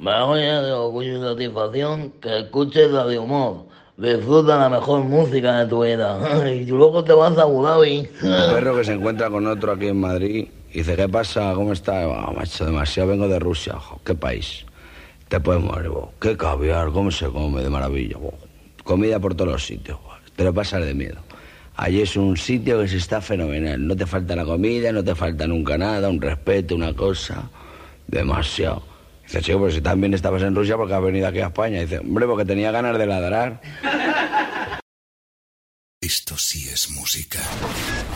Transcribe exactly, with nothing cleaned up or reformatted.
Vaya de orgullo y satisfacción que escuches Radio Humor. Disfruta la mejor música de tu vida. Y luego te vas a Abu Dhabi. Un perro que se encuentra con otro aquí en Madrid y dice, ¿qué pasa? ¿Cómo está? Oh, macho, demasiado, vengo de Rusia. Jo, ¿qué país? Te puedes morir, bo. Qué caviar, cómo se come de maravilla. Bo. Comida por todos los sitios, bo. Te lo pasas de miedo. Allí es un sitio que se está fenomenal. No te falta la comida, no te falta nunca nada, un respeto, una cosa. Demasiado. Dice, chico, pero si también estabas en Rusia, ¿porque has venido aquí a España? Dice, hombre, porque tenía ganas de ladrar. Esto sí es música.